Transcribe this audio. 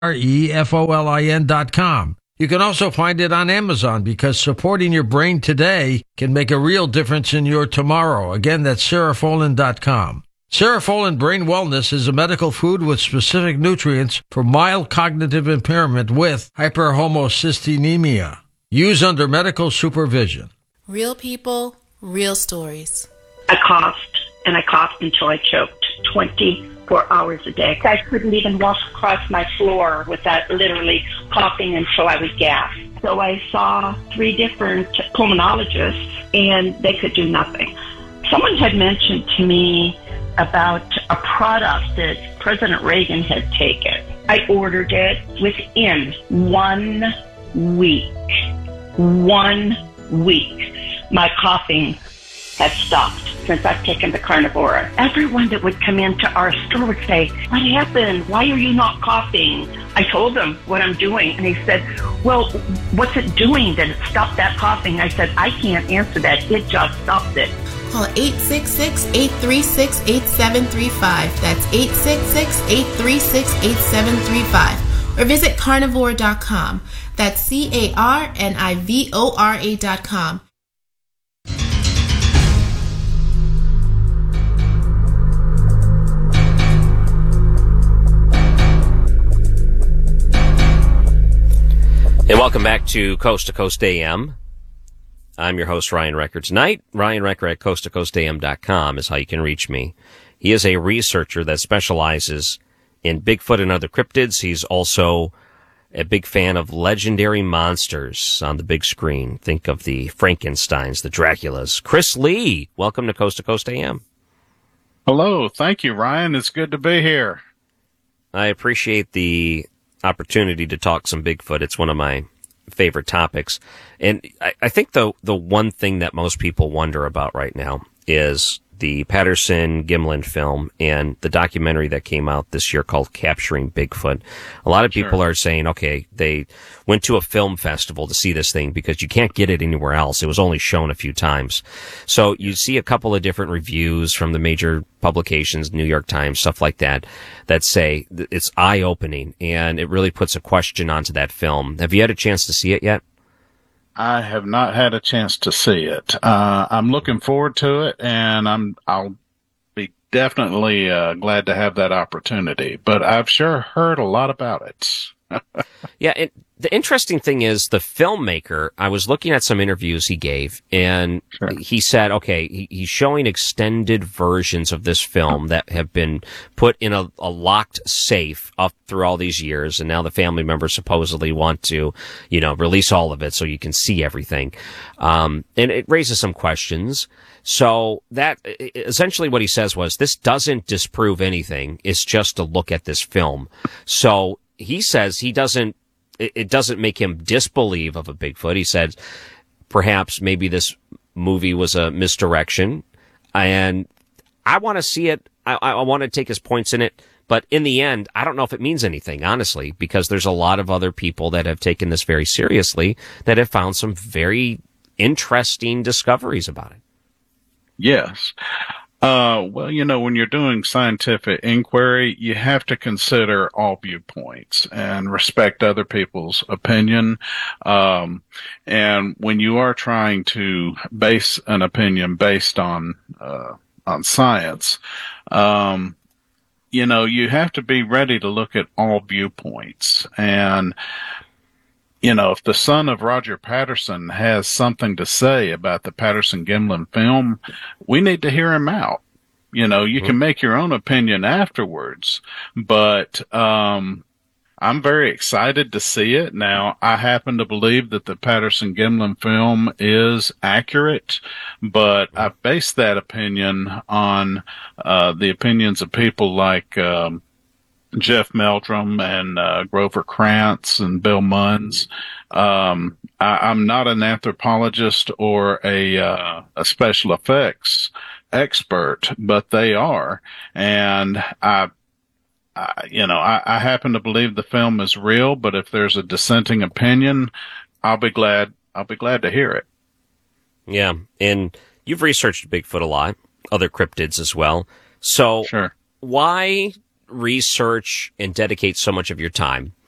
REFOLIN.com. You can also find it on Amazon because supporting your brain today can make a real difference in your tomorrow. Again, that's Cerefolin.com. Cerefolin Brain Wellness is a medical food with specific nutrients for mild cognitive impairment with hyperhomocysteine. Use under medical supervision. Real people, real stories. I coughed, and I coughed until I choked 24 hours a day. I couldn't even walk across my floor without literally coughing until I would gasp. So I saw 3 different pulmonologists, and they could do nothing. Someone had mentioned to me about a product that President Reagan had taken. I ordered it within 1 week. 1 week. My coughing has stopped since I've taken the Carnivora. Everyone that would come into our store would say, "What happened? Why are you not coughing?" I told them what I'm doing, and he said, "Well, what's it doing that it stopped that coughing?" I said, "I can't answer that. It just stopped it." Call 866-836-8735. That's 866-836-8735. Or visit carnivore.com. That's CARNIVORA.com. And welcome back to Coast AM. I'm your host, Ryan Recker. Tonight, Ryan Recker at coasttocoastam.com is how you can reach me. He is a researcher that specializes in Bigfoot and other cryptids. He's also a big fan of legendary monsters on the big screen. Think of the Frankensteins, the Draculas. Chris Lee, welcome to Coast AM. Hello. Thank you, Ryan. It's good to be here. I appreciate the opportunity to talk some Bigfoot. It's one of my favorite topics. And I think the one thing that most people wonder about right now is the Patterson-Gimlin film and the documentary that came out this year called Capturing Bigfoot. A lot of people are saying, okay, they went to a film festival to see this thing because you can't get it anywhere else. It was only shown a few times. So you see a couple of different reviews from the major publications, New York Times, stuff like that, that say it's eye-opening, and it really puts a question onto that film. Have you had a chance to see it yet? I have not had a chance to see it. I'm looking forward to it, and I'll be definitely glad to have that opportunity. But I've sure heard a lot about it. Yeah, the interesting thing is the filmmaker, I was looking at some interviews he gave, and he said, okay, he's showing extended versions of this film that have been put in a locked safe up through all these years, and now the family members supposedly want to, release all of it so you can see everything. And it raises some questions. So that, essentially what he says was, this doesn't disprove anything. It's just a look at this film. So he says it doesn't make him disbelieve of a Bigfoot. He said perhaps maybe this movie was a misdirection, and I want to see it. I want to take his points in it, but in the end, I don't know if it means anything, honestly, because there's a lot of other people that have taken this very seriously that have found some very interesting discoveries about it. Yes. Well, when you're doing scientific inquiry, you have to consider all viewpoints and respect other people's opinion. And when you are trying to base an opinion based on science, you have to be ready to look at all viewpoints. And if the son of Roger Patterson has something to say about the Patterson-Gimlin film, we need to hear him out. You can make your own opinion afterwards, but I'm very excited to see it. Now, I happen to believe that the Patterson-Gimlin film is accurate, but I base that opinion on the opinions of people like Jeff Meldrum and Grover Krantz and Bill Munns. I'm not an anthropologist or a special effects expert, but they are. And I happen to believe the film is real, but if there's a dissenting opinion, I'll be glad to hear it. Yeah. And you've researched Bigfoot a lot, other cryptids as well. So why research and dedicate so much of your time